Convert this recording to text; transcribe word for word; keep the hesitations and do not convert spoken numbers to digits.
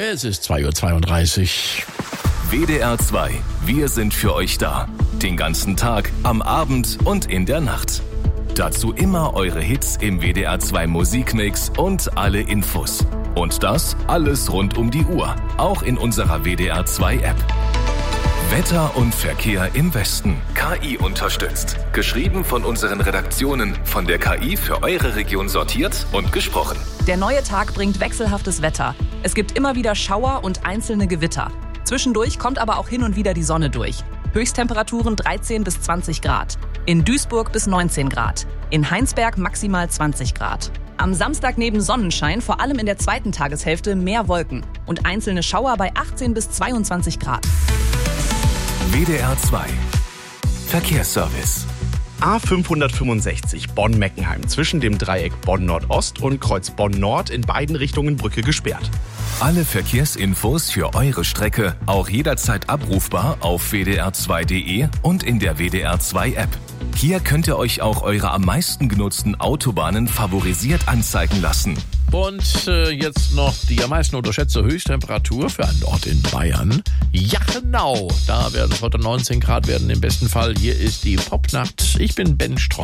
Es ist zwei Uhr zweiunddreißig. W D R zwei. Wir sind für euch da. Den ganzen Tag, am Abend und in der Nacht. Dazu immer eure Hits im W D R zwei Musikmix und alle Infos. Und das alles rund um die Uhr. Auch in unserer W D R zwei App. Wetter und Verkehr im Westen. K I unterstützt. Geschrieben von unseren Redaktionen. Von der K I für eure Region sortiert und gesprochen. Der neue Tag bringt wechselhaftes Wetter. Es gibt immer wieder Schauer und einzelne Gewitter. Zwischendurch kommt aber auch hin und wieder die Sonne durch. Höchsttemperaturen dreizehn bis zwanzig Grad. In Duisburg bis neunzehn Grad. In Heinsberg maximal zwanzig Grad. Am Samstag neben Sonnenschein, vor allem in der zweiten Tageshälfte, mehr Wolken. Und einzelne Schauer bei achtzehn bis zweiundzwanzig Grad. W D R zwei. Verkehrsservice. A fünfhundertfünfundsechzig Bonn-Meckenheim zwischen dem Dreieck Bonn-Nordost und Kreuz Bonn-Nord in beiden Richtungen Brücke gesperrt. Alle Verkehrsinfos für eure Strecke auch jederzeit abrufbar auf w d r zwei punkt d e und in der W D R zwei App. Hier könnt ihr euch auch eure am meisten genutzten Autobahnen favorisiert anzeigen lassen. Und äh, jetzt noch die am meisten unterschätzte Höchsttemperatur für einen Ort in Bayern. Jachenau. Da werden es heute neunzehn Grad werden im besten Fall. Hier ist die Popnacht. Ich bin Ben Streu.